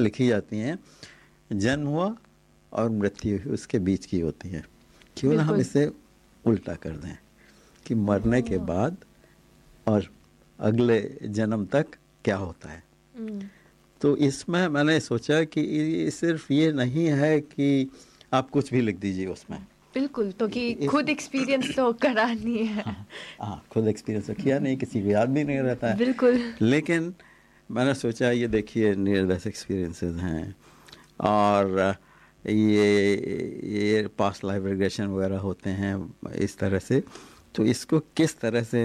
लिखी जाती हैं, जन्म हुआ और मृत्यु उसके बीच की होती है। क्यों ना हम बिल्कुल। इसे उल्टा कर दें कि मरने के बाद और अगले जन्म तक क्या होता है। तो इसमें मैंने सोचा कि सिर्फ ये नहीं है कि आप कुछ भी लिख दीजिए उसमें। बिल्कुल, तो कि खुद एक्सपीरियंस तो करा नहीं है। हाँ, खुद एक्सपीरियंस तो किया नहीं, किसी को याद भी नहीं रहता है। बिल्कुल। लेकिन मैंने सोचा ये देखिए नियर डेथ एक्सपीरियंसेस हैं, और ये पास्ट लाइफ रिग्रेशन वगैरह होते हैं इस तरह से। तो इसको किस तरह से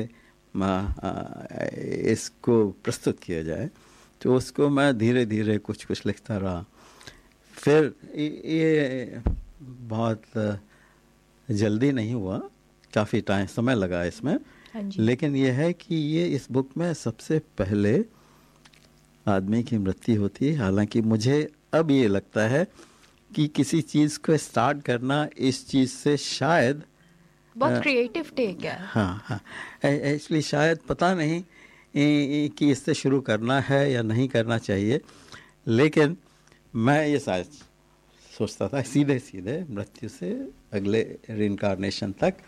इसको प्रस्तुत किया जाए, तो उसको मैं धीरे धीरे कुछ कुछ लिखता रहा। फिर ये बहुत जल्दी नहीं हुआ, काफ़ी टाइम समय लगा इसमें। हाँ जी। लेकिन ये है कि ये इस बुक में सबसे पहले आदमी की मृत्यु होती है। हालांकि मुझे अब ये लगता है कि किसी चीज़ को स्टार्ट करना इस चीज़ से शायद बहुत क्रिएटिव टेक है। हाँ हाँ, एक्चुअली शायद पता नहीं कि इससे शुरू करना है या नहीं करना चाहिए, लेकिन मैं ये शायद सोचता था सीधे सीधे मृत्यु से अगले रिइंकार्नेशन तक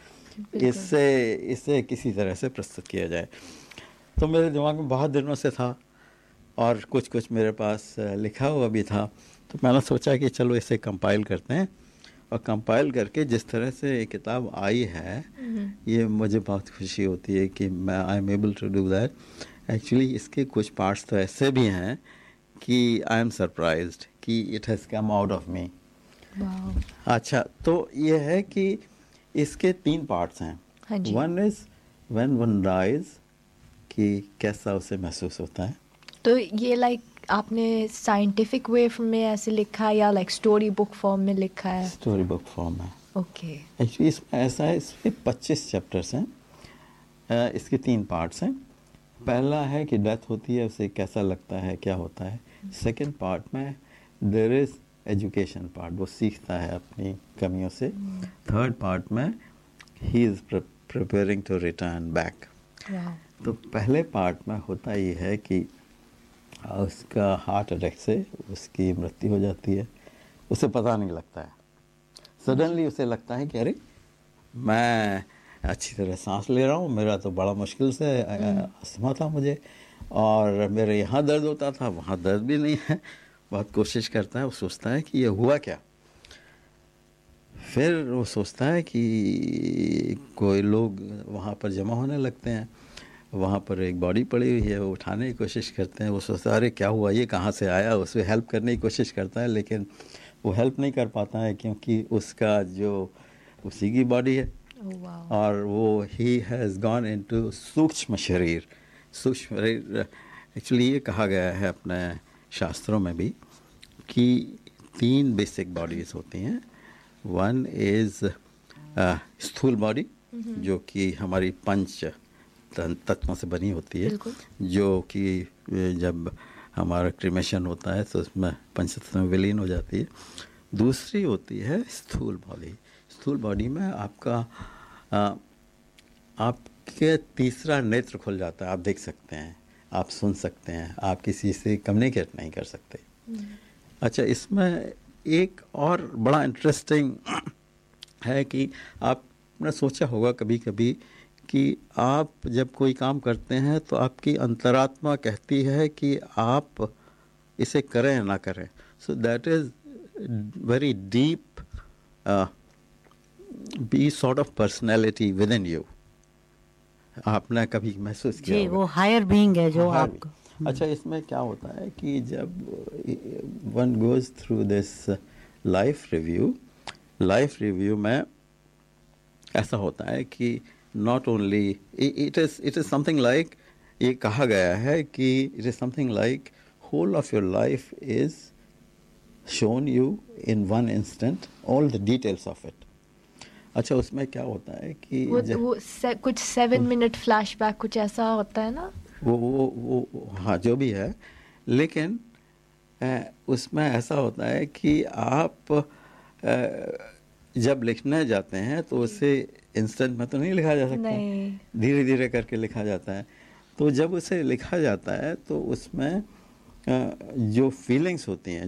इसे किसी तरह से प्रस्तुत किया जाए। तो मेरे दिमाग में बहुत दिनों से था और कुछ कुछ मेरे पास लिखा हुआ भी था। तो मैंने सोचा कि चलो इसे कंपाइल करते हैं, और कंपाइल करके जिस तरह से ये किताब आई है, ये मुझे बहुत खुशी होती है कि मैं I am able to do that. Actually इसके कुछ पार्ट्स तो ऐसे भी हैं कि आई एम सरप्राइज्ड कि it has come out of me. अच्छा, तो ये है कि इसके 3 पार्ट्स हैं। हाँ जी। One is when one dies, कि कैसा उसे महसूस होता है। तो ये लाइक आपने साइंटिफिक वे में ऐसे लिखा है या लाइक स्टोरी बुक फॉर्म में लिखा है? स्टोरी बुक फॉर्म है। ओके। एक्चुअली इसमें ऐसा है, इसमें 25 चैप्टर्स हैं। इसके 3 पार्ट्स हैं। पहला है कि डेथ होती है, उसे कैसा लगता है, क्या होता है। सेकंड पार्ट में देयर इज एजुकेशन पार्ट, वो सीखता है अपनी कमियों से। थर्ड पार्ट में he is preparing to return back. तो पहले पार्ट में होता ये है कि उसका हार्ट अटैक से उसकी मृत्यु हो जाती है। उसे पता नहीं लगता है, सडनली उसे लगता है कि अरे मैं अच्छी तरह सांस ले रहा हूँ, मेरा तो बड़ा मुश्किल से अस्थमा था मुझे, और मेरे यहाँ दर्द होता था, वहाँ दर्द भी नहीं है। बहुत कोशिश करता है, वो सोचता है कि ये हुआ क्या। फिर वो सोचता है कि कोई लोग वहाँ पर जमा होने लगते हैं, वहाँ पर एक बॉडी पड़ी हुई है, वो उठाने की कोशिश करते हैं। वो सोचता है अरे क्या हुआ, ये कहाँ से आया, उसे हेल्प करने की कोशिश करता है, लेकिन वो हेल्प नहीं कर पाता है क्योंकि उसका जो उसी की बॉडी है। और वो ही हैज़ गॉन इनटू सूक्ष्म शरीर। सूक्ष्म शरीर एक्चुअली ये कहा गया है अपने शास्त्रों में भी कि 3 बेसिक बॉडीज़ होती हैं। वन इज़ स्थूल बॉडी, जो कि हमारी पंच तत्वों से बनी होती है, जो कि जब हमारा क्रिमेशन होता है तो उसमें पंचतत्व में विलीन हो जाती है। दूसरी होती है स्थूल बॉडी। स्थूल बॉडी में आपके तीसरा नेत्र खुल जाता है, आप देख सकते हैं, आप सुन सकते हैं, आप किसी से कम्युनिकेट नहीं कर सकते। अच्छा, इसमें एक और बड़ा इंटरेस्टिंग है कि आपने सोचा होगा कभी कभी कि आप जब कोई काम करते हैं तो आपकी अंतरात्मा कहती है कि आप इसे करें या ना करें। So that is very deep B sort of personality with in you. आपने कभी महसूस किया होगा? वो हायर बीइंग है जो आपको। अच्छा, इसमें क्या होता है कि जब one goes through this life review में ऐसा होता है कि not only it is something like, ये कहा गया है कि it is something like whole of your life is shown you in one instant, all the details of it. अच्छा, उसमें क्या होता है कि वो कुछ 7 मिनट फ्लैशबैक कुछ ऐसा होता है ना, वो हाँ जो भी है, लेकिन उसमें ऐसा होता है कि आप जब लिखने जाते हैं तो उसे इंस्टेंट में तो नहीं लिखा जा सकता, धीरे धीरे करके लिखा जाता है। तो जब उसे लिखा जाता है तो उसमें जो फीलिंग्स होती हैं